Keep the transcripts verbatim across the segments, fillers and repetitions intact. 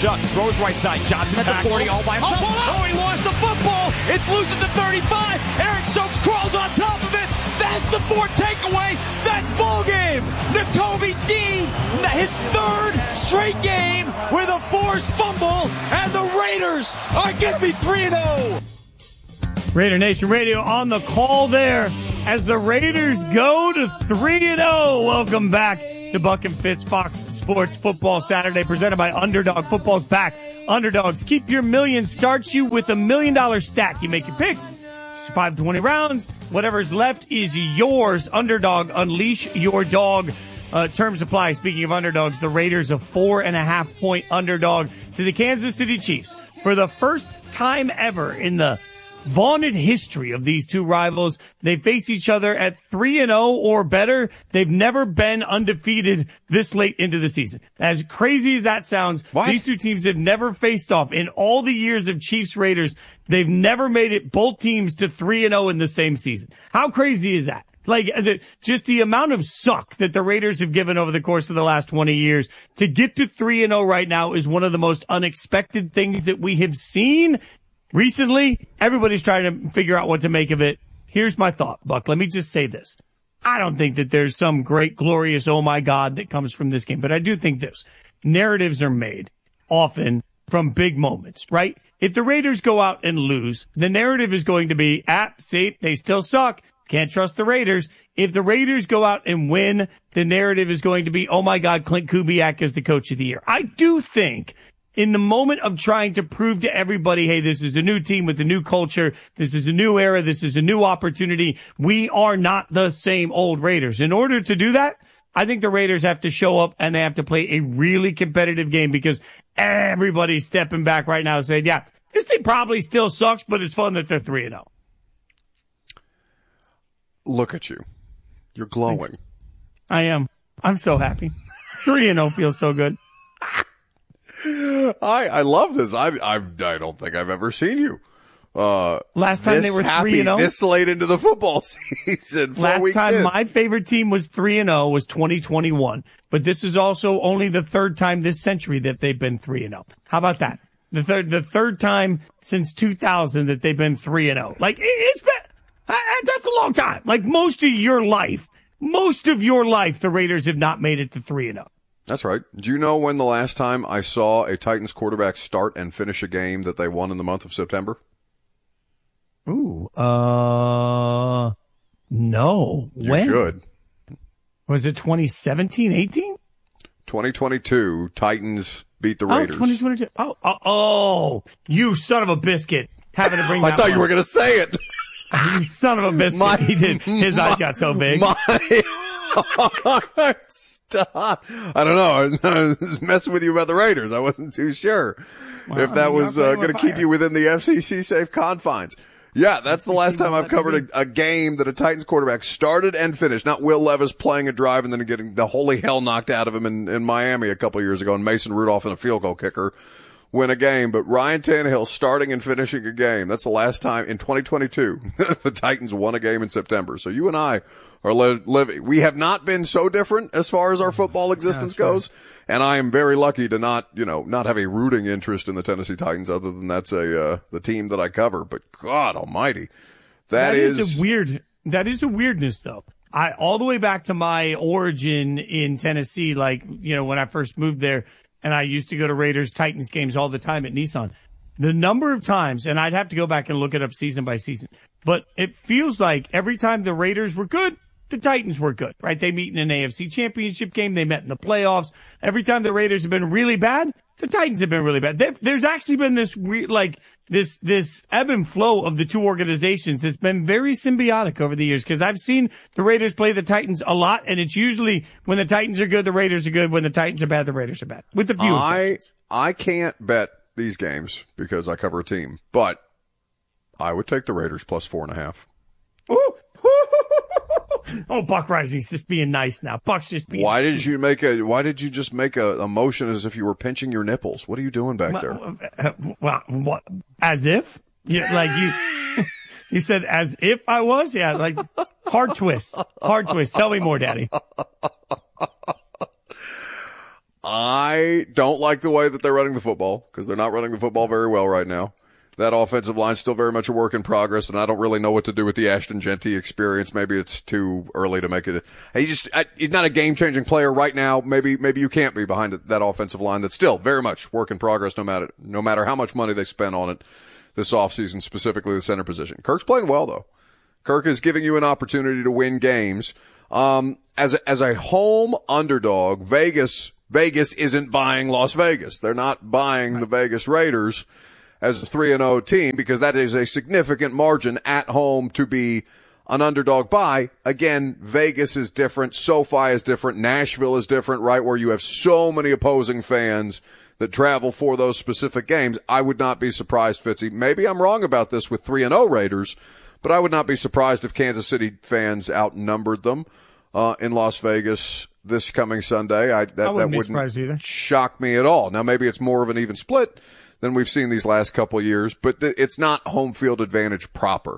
Shough throws right side. Johnson at the forty, all by himself. Oh, he lost the football. It's loose at the thirty-five. Eric Stokes crawls on top of it. That's the fourth takeaway. That's ball game. Nakobe Dean, his third straight game with a forced fumble, and the Raiders are getting me three and oh. Raider Nation Radio on the call there as the Raiders go to three and oh. Welcome back to Buck and Fitz Fox Sports Football Saturday, presented by Underdog. Football's back. Underdogs, keep your million. Starts you with a million dollar stack. You make your picks. five to twenty rounds. Whatever's left is yours. Underdog, unleash your dog. Uh, terms apply. Speaking of underdogs, the Raiders a four and a half point underdog to the Kansas City Chiefs. For the first time ever in the vaunted history of these two rivals, they face each other at three and oh or better. They've never been undefeated this late into the season. As crazy as that sounds, what? These two teams have never faced off in all the years of Chiefs Raiders. They've never made it, both teams, to three and oh in the same season. How crazy is that? Like, the, just the amount of suck that the Raiders have given over the course of the last twenty years to get to three and oh right now is one of the most unexpected things that we have seen recently. Everybody's trying to figure out what to make of it. Here's my thought, Buck. Let me just say this. I don't think that there's some great, glorious, oh my God, that comes from this game, but I do think this. Narratives are made often from big moments, right? If the Raiders go out and lose, the narrative is going to be, ah, see, they still suck. Can't trust the Raiders. If the Raiders go out and win, the narrative is going to be, oh my God, Clint Kubiak is the coach of the year. I do think in the moment of trying to prove to everybody, hey, this is a new team with a new culture. This is a new era. This is a new opportunity. We are not the same old Raiders. In order to do that, I think the Raiders have to show up and they have to play a really competitive game, because everybody's stepping back right now saying, yeah, this team probably still sucks, but it's fun that they're three and oh. Look at you. You're glowing. Thanks. I am. I'm so happy. three and oh feels so good. I I love this. I I I don't think I've ever seen you uh last time they were three and oh this late into the football season. Four last weeks time in. My favorite team was three and oh was twenty twenty-one, but this is also only the third time this century that they've been three and oh. How about that? The third the third time since two thousand that they've been three and oh. Like, it, it's been uh, that's a long time. Like, most of your life, most of your life, the Raiders have not made it to three and oh. That's right. Do you know when the last time I saw a Titans quarterback start and finish a game that they won in the month of September? Ooh, uh, no. You when? should. Was it twenty seventeen, eighteen? twenty twenty-two, Titans beat the Raiders. Oh, twenty twenty-two. Oh, oh, oh, you son of a biscuit. Having to bring that I thought one. you were going to say it. You son of a biscuit. My, he did. His my, eyes got so big. My, stop. I don't know. I was messing with you about the Raiders. I wasn't too sure well, if that I mean, was uh, going to keep you within the F C C safe confines. Yeah, that's the last time I've covered a, a game that a Titans quarterback started and finished. Not Will Levis playing a drive and then getting the holy hell knocked out of him in, in Miami a couple of years ago, and Mason Rudolph and a field goal kicker win a game. But Ryan Tannehill starting and finishing a game. That's the last time in twenty twenty-two the Titans won a game in September. So you and I are li- living. We have not been so different as far as our football existence yeah, goes. Right. And I am very lucky to not, you know, not have a rooting interest in the Tennessee Titans, other than that's a, uh, the team that I cover. But God almighty, that, that is, is a weird, that is a weirdness though. I, all the way back to my origin in Tennessee, like, you know, when I first moved there and I used to go to Raiders Titans games all the time at Nissan. The number of times, and I'd have to go back and look it up season by season, but it feels like every time the Raiders were good, the Titans were good, right? They meet in an A F C championship game. They met in the playoffs. Every time the Raiders have been really bad, the Titans have been really bad. There, there's actually been this weird, like, this, this ebb and flow of the two organizations. It's been very symbiotic over the years, because I've seen the Raiders play the Titans a lot, and it's usually when the Titans are good, the Raiders are good. When the Titans are bad, the Raiders are bad. With a few I, exceptions. I can't bet these games because I cover a team, but I would take the Raiders plus four and a half. Ooh. Oh, Buck Rising's just being nice now. Buck's just being. Why did you make a? Why did you just make a, a motion as if you were pinching your nipples? What are you doing back there? Well, well what? As if? Yeah, like you. You said as if I was. Yeah, like hard twist. Hard twist. Tell me more, Daddy. Uh, I don't like the way that they're running the football because they're not running the football very well right now. That offensive line's still very much a work in progress, and I don't really know what to do with the Ashton Jeanty experience. Maybe it's too early to make it. He just, I, he's not a game-changing player right now. Maybe, maybe you can't be behind that offensive line that's still very much work in progress no matter, no matter how much money they spend on it this offseason, specifically the center position. Kirk's playing well, though. Kirk is giving you an opportunity to win games. Um, as a, as a home underdog, Vegas, Vegas isn't buying Las Vegas. They're not buying the Vegas Raiders as a three and oh team because that is a significant margin at home to be an underdog buy. Again, Vegas is different. SoFi is different. Nashville is different, right? Where you have so many opposing fans that travel for those specific games. I would not be surprised, Fitzy. Maybe I'm wrong about this with three and oh Raiders, but I would not be surprised if Kansas City fans outnumbered them, uh, in Las Vegas this coming Sunday. I, that, I wouldn't that be surprised either. wouldn't shock me at all. Now, maybe it's more of an even split than we've seen these last couple of years, but th- it's not home field advantage proper.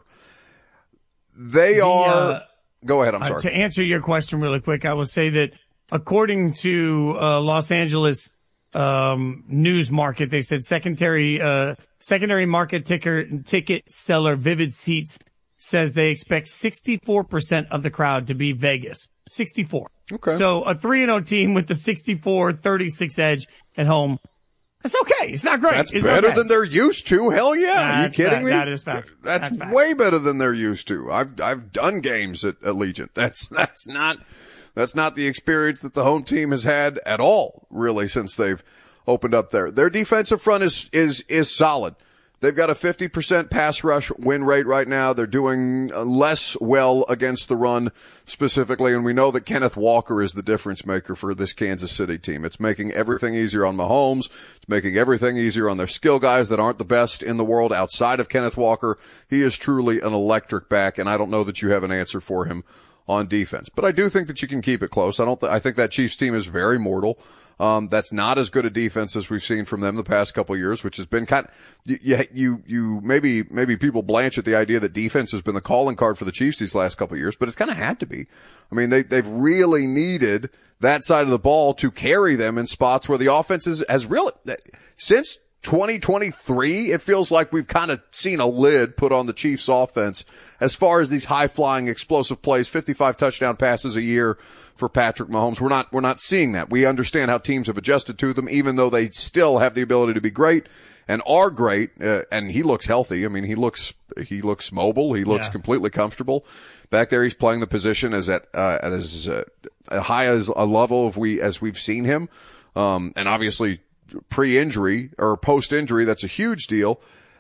They the, are, uh, go ahead, I'm sorry. Uh, to answer your question really quick, I will say that according to, uh, Los Angeles, um, news market, they said secondary, uh, secondary market ticker, ticket seller Vivid Seats says they expect sixty-four percent of the crowd to be Vegas. sixty-four. Okay. So a three and oh team with the sixty-four thirty-six edge at home. That's okay. It's not great. That's it's better okay. than they're used to. Hell yeah. Nah, Are you kidding fact. me? That is fact. That's, that's fact. way better than they're used to. I've, I've done games at Allegiant. That's, that's not, that's not the experience that the home team has had at all, really, since they've opened up there. Their defensive front is, is, is solid. They've got a fifty percent pass rush win rate right now. They're doing less well against the run specifically, and we know that Kenneth Walker is the difference maker for this Kansas City team. It's making everything easier on Mahomes. It's making everything easier on their skill guys that aren't the best in the world outside of Kenneth Walker. He is truly an electric back, and I don't know that you have an answer for him on defense. But I do think that you can keep it close. I don't th- I think that Chiefs team is very mortal. Um, that's not as good a defense as we've seen from them the past couple of years, which has been kind of, you, you, you, maybe, maybe people blanch at the idea that defense has been the calling card for the Chiefs these last couple of years, but it's kind of had to be. I mean, they, they've really needed that side of the ball to carry them in spots where the offense is, has really, since twenty twenty-three, it feels like we've kind of seen a lid put on the Chiefs offense as far as these high-flying, explosive plays, fifty-five touchdown passes a year for Patrick Mahomes. We're not, we're not seeing that. We understand how teams have adjusted to them, even though they still have the ability to be great and are great. Uh, and he looks healthy. I mean, he looks, he looks mobile. He looks yeah. completely comfortable back there. He's playing the position as at, uh, at as uh, high as a level of we, as we've seen him. Um, and obviously, pre-injury or post-injury, that's a huge deal.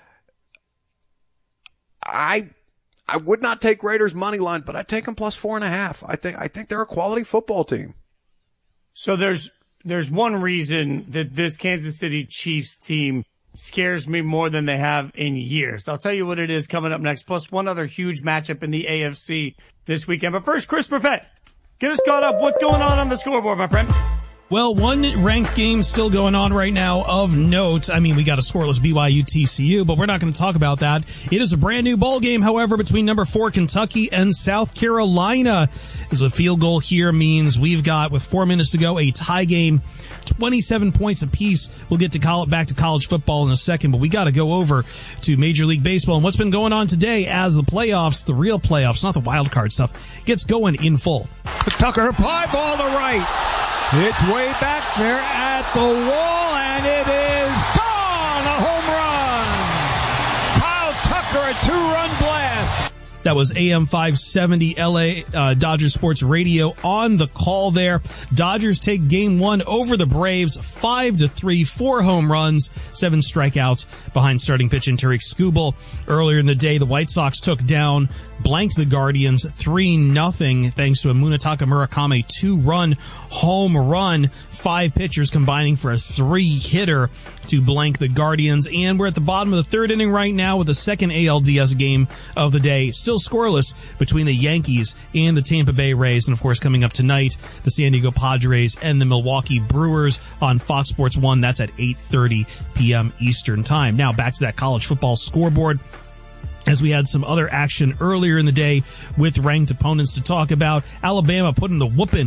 I, I would not take Raiders money line, but I'd take them plus four and a half. I think, I think they're a quality football team. So there's, there's one reason that this Kansas City Chiefs team scares me more than they have in years. I'll tell you what it is coming up next, plus one other huge matchup in the A F C this weekend. But first, Chris Perfett, get us caught up. What's going on on the scoreboard, my friend? Well, one ranked game still going on right now of note. I mean, we got a scoreless B Y U T C U, but we're not going to talk about that. It is a brand new ball game, however, between number four Kentucky and South Carolina. As a field goal here means we've got, with four minutes to go, a tie game, twenty-seven points apiece. We'll get to college, back to college football in a second, but we got to go over to Major League Baseball and what's been going on today as the playoffs, the real playoffs, not the wild card stuff, gets going in full. Tucker, fly ball to right. It's way back there at the wall, and it is gone! A home run! Kyle Tucker, a two-run blast. That was A M five seventy L A uh, Dodgers Sports Radio on the call there. Dodgers take game one over the Braves, five to three, four home runs, seven strikeouts behind starting pitcher Tarik Skubal. Earlier in the day, the White Sox took down, blanked the Guardians three nothing thanks to a Munetaka Murakami two-run home run. Five pitchers combining for a three-hitter to blank the Guardians. And we're at the bottom of the third inning right now with the second A L D S game of the day. Still scoreless between the Yankees and the Tampa Bay Rays. And, of course, coming up tonight, the San Diego Padres and the Milwaukee Brewers on Fox Sports one. That's at eight thirty p.m. Eastern Time. Now, back to that college football scoreboard, as we had some other action earlier in the day with ranked opponents to talk about. Alabama putting the whooping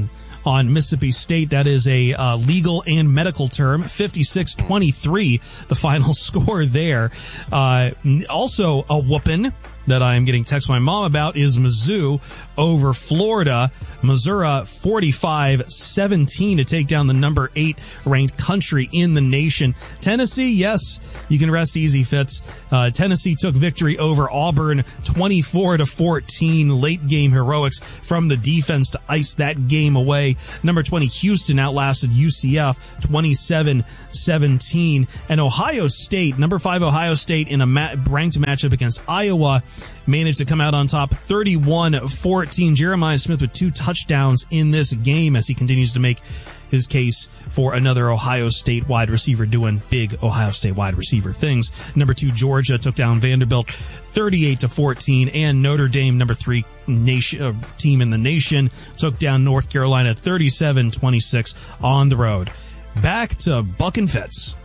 on Mississippi State. That is a uh, legal and medical term. fifty-six twenty-three, the final score there. Uh, also a whooping that I am getting text my mom about is Mizzou over Florida. Missouri forty-five seventeen to take down the number eight ranked country in the nation. Tennessee, yes, you can rest easy, Fitz. Uh, Tennessee took victory over Auburn twenty-four to fourteen. Late game heroics from the defense to ice that game away. Number twenty Houston outlasted U C F twenty-seven seventeen. And Ohio State, number five Ohio State in a ma- ranked matchup against Iowa, managed to come out on top thirty-one fourteen. Jeremiah Smith with two touchdowns in this game as he continues to make his case for another Ohio State wide receiver doing big Ohio State wide receiver things. Number two Georgia took down Vanderbilt thirty-eight to fourteen, and Notre Dame, number three nation uh, team in the nation, took down North Carolina thirty-seven twenty-six on the road. Back to Buck and Fitz.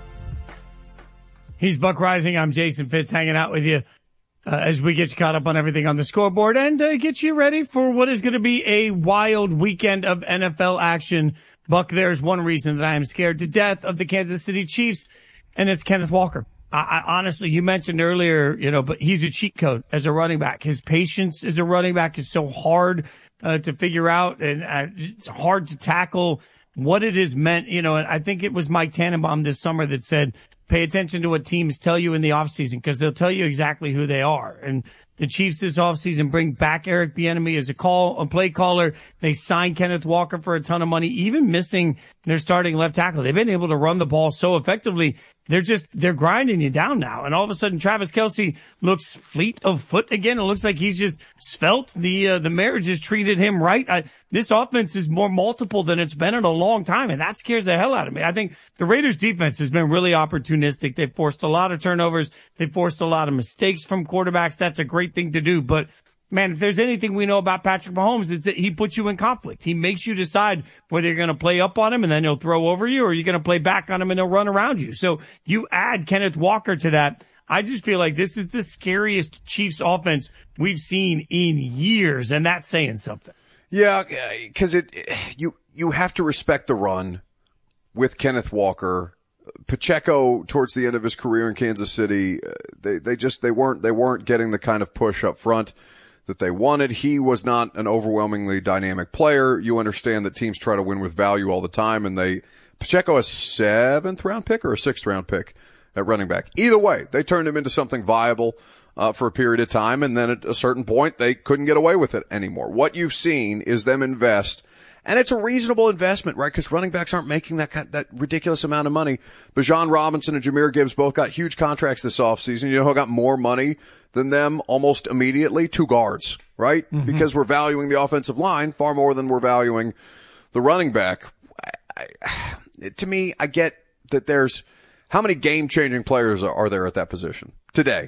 He's Buck Rising. I'm Jason Fitz, hanging out with you Uh, as we get you caught up on everything on the scoreboard and uh, get you ready for what is going to be a wild weekend of N F L action. Buck, there's one reason that I am scared to death of the Kansas City Chiefs, and it's Kenneth Walker. I, I honestly, you mentioned earlier, you know, but he's a cheat code as a running back. His patience as a running back is so hard uh, to figure out, and uh, it's hard to tackle what it is meant. You know, and I think it was Mike Tannenbaum this summer that said, pay attention to what teams tell you in the offseason because they'll tell you exactly who they are. And the Chiefs this offseason bring back Eric Bieniemy as a call, a play caller. They signed Kenneth Walker for a ton of money, even missing their starting left tackle. They've been able to run the ball so effectively. They're just, they're grinding you down now. And all of a sudden, Travis Kelce looks fleet of foot again. It looks like he's just svelte. The, uh, the marriage has treated him right. I, this offense is more multiple than it's been in a long time. And that scares the hell out of me. I think the Raiders defense has been really opportunistic. They've forced a lot of turnovers. They've forced a lot of mistakes from quarterbacks. That's a great thing to do. But man, if there's anything we know about Patrick Mahomes, it's that he puts you in conflict. He makes you decide whether you're going to play up on him and then he'll throw over you, or you're going to play back on him and he'll run around you. So you add Kenneth Walker to that. I just feel like this is the scariest Chiefs offense we've seen in years, and that's saying something. Yeah, because it you you have to respect the run with Kenneth Walker. Pacheco, towards the end of his career in Kansas City, they they just they weren't they weren't getting the kind of push up front that they wanted. He was not an overwhelmingly dynamic player. You understand that teams try to win with value all the time, and they Pacheco a seventh round pick or a sixth round pick at running back. Either way, they turned him into something viable uh, for a period of time, and then at a certain point they couldn't get away with it anymore. What you've seen is them invest. And it's a reasonable investment, right? Because running backs aren't making that kind, that ridiculous amount of money. Bijan Robinson and Jahmyr Gibbs both got huge contracts this offseason. You know who got more money than them almost immediately? Two guards, right? Mm-hmm. Because we're valuing the offensive line far more than we're valuing the running back. I, I, to me, I get that there's how many game-changing players are, are there at that position today?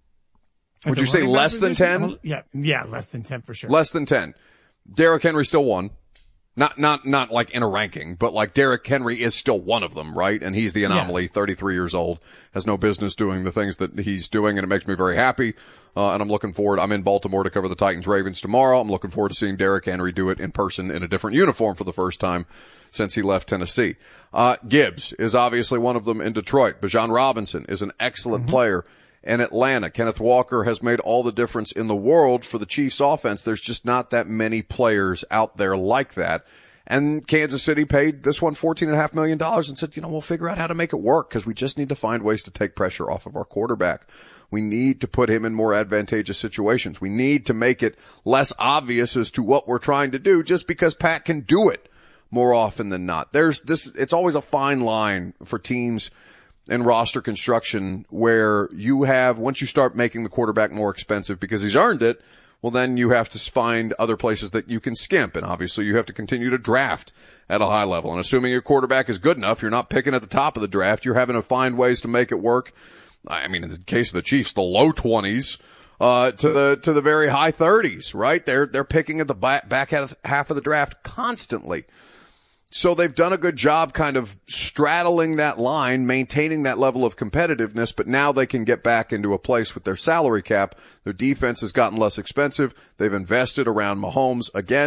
Would you say less than ten? Yeah, yeah, less than ten for sure. Less than ten. Derrick Henry still won. Not, not, not like in a ranking, but like Derrick Henry is still one of them, right? And he's the anomaly, yeah. thirty-three years old, has no business doing the things that he's doing, and it makes me very happy. Uh, and I'm looking forward, I'm in Baltimore to cover the Titans Ravens tomorrow. I'm looking forward to seeing Derrick Henry do it in person in a different uniform for the first time since he left Tennessee. Uh, Gibbs is obviously one of them in Detroit. Bijan Robinson is an excellent mm-hmm. player in Atlanta. Kenneth Walker has made all the difference in the world for the Chiefs offense. There's just not that many players out there like that. And Kansas City paid this one fourteen and a half million dollars and said, you know, we'll figure out how to make it work because we just need to find ways to take pressure off of our quarterback. We need to put him in more advantageous situations. We need to make it less obvious as to what we're trying to do just because Pat can do it more often than not. There's this, it's always a fine line for teams in roster construction where you have, once you start making the quarterback more expensive because he's earned it, well, then you have to find other places that you can skimp. And obviously you have to continue to draft at a high level. And assuming your quarterback is good enough, you're not picking at the top of the draft. You're having to find ways to make it work. I mean, in the case of the Chiefs, the low twenties, uh, to the, to the very high thirties, right? They're, they're picking at the back, back half of the draft constantly. So they've done a good job kind of straddling that line, maintaining that level of competitiveness, but now they can get back into a place with their salary cap. Their defense has gotten less expensive. They've invested around Mahomes again,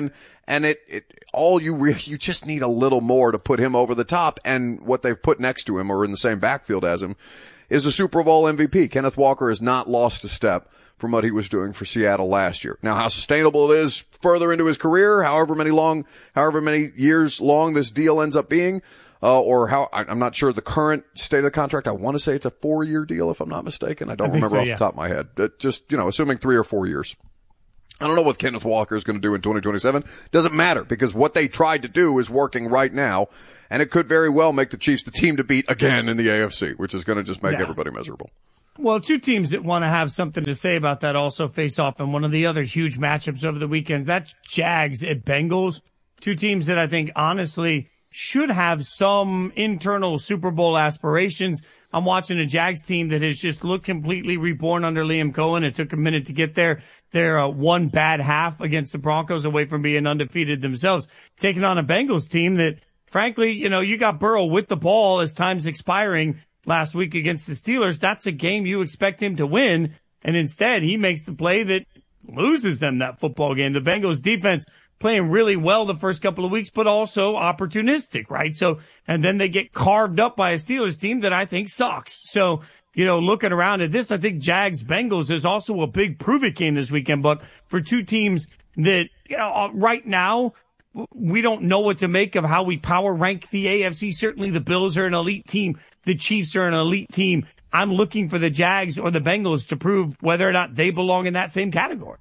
And it, it, all you really, you just need a little more to put him over the top. And what they've put next to him or in the same backfield as him is a Super Bowl M V P. Kenneth Walker has not lost a step from what he was doing for Seattle last year. Now, how sustainable it is further into his career, however many long, however many years long this deal ends up being, uh, or how, I, I'm not sure the current state of the contract. I want to say it's a four year deal if I'm not mistaken. I don't I remember so, off yeah. the top of my head. It just, you know, assuming three or four years. I don't know what Kenneth Walker is going to do in twenty twenty-seven. Doesn't matter because what they tried to do is working right now, and it could very well make the Chiefs the team to beat again in the A F C, which is going to just make yeah. everybody miserable. Well, two teams that want to have something to say about that also face off in one of the other huge matchups over the weekends. That's Jags at Bengals. Two teams that I think honestly should have some internal Super Bowl aspirations. I'm watching a Jags team that has just looked completely reborn under Liam Cohen. It took a minute to get there. They're uh, one bad half against the Broncos away from being undefeated themselves, taking on a Bengals team that, frankly, you know, you got Burrow with the ball as time's expiring last week against the Steelers. That's a game you expect him to win, and instead he makes the play that loses them that football game. The Bengals defense playing really well the first couple of weeks, but also opportunistic, right? So, and then they get carved up by a Steelers team that I think sucks. So, you know, looking around at this, I think Jags-Bengals is also a big prove-it game this weekend, but for two teams that, you know, right now, we don't know what to make of how we power rank the A F C. Certainly the Bills are an elite team. The Chiefs are an elite team. I'm looking for the Jags or the Bengals to prove whether or not they belong in that same category.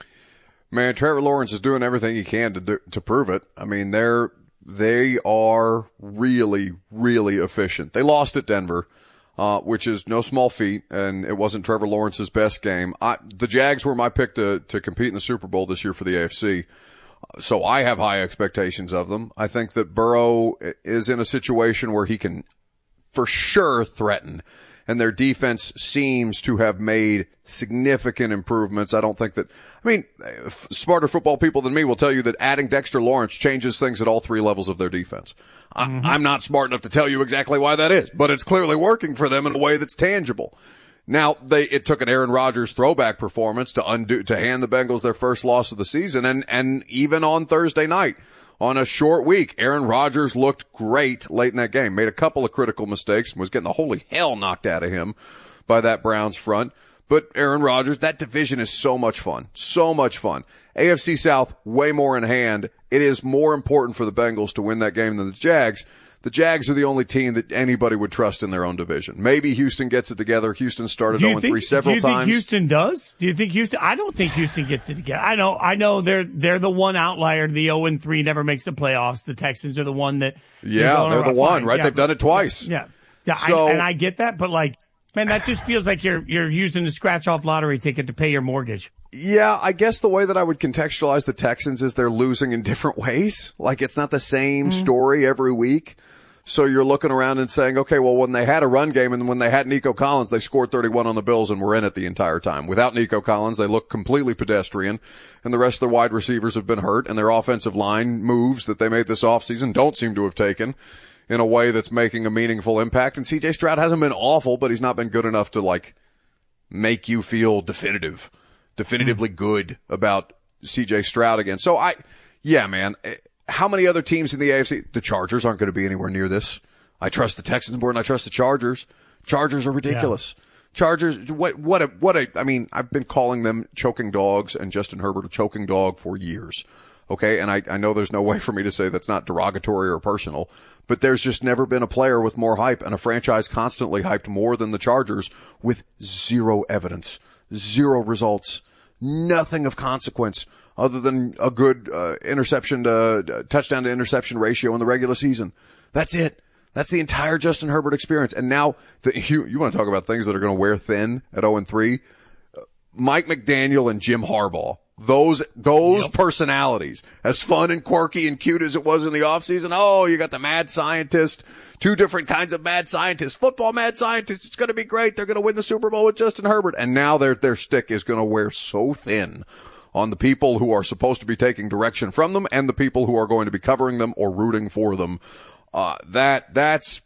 Man, Trevor Lawrence is doing everything he can to do, to prove it. I mean, they're, they are really, really efficient. They lost at Denver, uh, which is no small feat, and it wasn't Trevor Lawrence's best game. I, the Jags were my pick to, to compete in the Super Bowl this year for the A F C. So I have high expectations of them. I think that Burrow is in a situation where he can for sure threaten, and their defense seems to have made significant improvements. I don't think that, I mean, smarter football people than me will tell you that adding Dexter Lawrence changes things at all three levels of their defense. Mm-hmm. I, I'm not smart enough to tell you exactly why that is, but it's clearly working for them in a way that's tangible. Now, they, it took an Aaron Rodgers throwback performance to undo, to hand the Bengals their first loss of the season. And, and even on Thursday night, on a short week, Aaron Rodgers looked great late in that game, made a couple of critical mistakes and was getting the holy hell knocked out of him by that Browns front. But Aaron Rodgers, that division is so much fun, so much fun. A F C South, way more in hand. It is more important for the Bengals to win that game than the Jags. The Jags are the only team that anybody would trust in their own division. Maybe Houston gets it together. Houston started oh and three several times. Do you think Houston does? Do you think Houston? I don't think Houston gets it together. I know, I know they're, they're the one outlier. The oh and three never makes the playoffs. The Texans are the one that. Yeah, they're, they're the one, right? Yeah, They've done it twice. Yeah. Yeah. So, I, and I get that, but like, man, that just feels like you're, you're using the scratch off lottery ticket to pay your mortgage. Yeah, I guess the way that I would contextualize the Texans is they're losing in different ways. Like it's not the same mm-hmm. story every week. So you're looking around and saying, okay, well, when they had a run game and when they had Nico Collins, they scored thirty-one on the Bills and were in it the entire time. Without Nico Collins, they look completely pedestrian, and the rest of their wide receivers have been hurt, and their offensive line moves that they made this offseason don't seem to have taken in a way that's making a meaningful impact. And C J Stroud hasn't been awful, but he's not been good enough to, like, make you feel definitive, definitively good about C J Stroud again. So I, yeah, man. How many other teams in the A F C? The Chargers aren't going to be anywhere near this. I trust the Texans more than I trust the Chargers. Chargers are ridiculous. Yeah. Chargers, what, what a, what a, I mean, I've been calling them choking dogs and Justin Herbert a choking dog for years. Okay. And I, I know there's no way for me to say that's not derogatory or personal, but there's just never been a player with more hype and a franchise constantly hyped more than the Chargers with zero evidence, zero results, nothing of consequence. Other than a good uh, interception to uh, touchdown to interception ratio in the regular season. That's it. That's the entire Justin Herbert experience. And now the, you, you want to talk about things that are going to wear thin at oh and three? Uh, Mike McDaniel and Jim Harbaugh. Those, those yep. personalities, as fun and quirky and cute as it was in the offseason. Oh, you got the mad scientist, two different kinds of mad scientists, football mad scientists. It's going to be great. They're going to win the Super Bowl with Justin Herbert. And now their, their stick is going to wear so thin on the people who are supposed to be taking direction from them and the people who are going to be covering them or rooting for them. Uh, that, that's,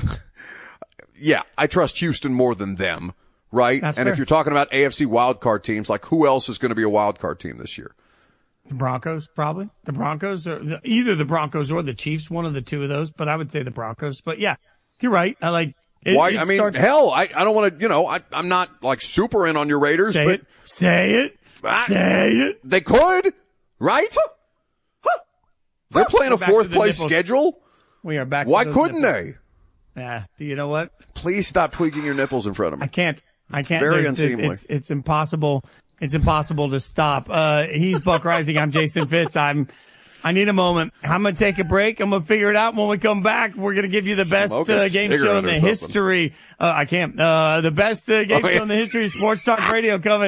yeah, I trust Houston more than them, right? That's and fair. If you're talking about A F C wildcard teams, like who else is going to be a wildcard team this year? The Broncos, probably. The Broncos, or either the Broncos or the Chiefs, one of the two of those, but I would say the Broncos. But yeah, you're right. I like it. Why? It I mean, starts, hell, I, I don't want to, you know, I, I'm not like super in on your Raiders, say but it, say it, I, say it. They could, right? They're playing a fourth place schedule. We are back. Why to couldn't nipples. they? Yeah. You know what? Please stop tweaking your nipples in front of me. I can't. I can't. Very it's, unseemly. It's, it's impossible. It's impossible to stop. Uh, he's Buck Rising. I'm Jason Fitz. I'm, I need a moment. I'm going to take a break. I'm going to figure it out. When we come back, we're going to give you the best uh, game show in the history. Uh, I can't. Uh, the best uh, game oh, yeah. show in the history of Sports Talk Radio coming.